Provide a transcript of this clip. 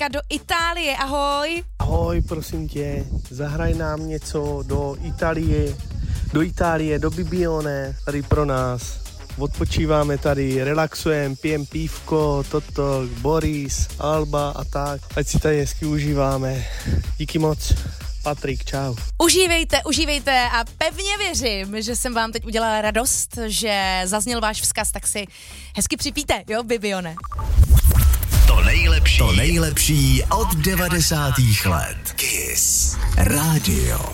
Mareka do Itálie, ahoj. Ahoj, prosím tě, zahraj nám něco do Itálie, do Bibione, tady pro nás. Odpočíváme tady, relaxujeme, pijeme pívko, toto, Boris, Alba a tak. Ať si tady hezky užíváme. Díky moc. Patrik, čau. Užívejte a pevně věřím, že jsem vám teď udělala radost, že zazněl váš vzkaz, tak si hezky připijte, jo, Bibione. To nejlepší od 90. let. Kiss Radio.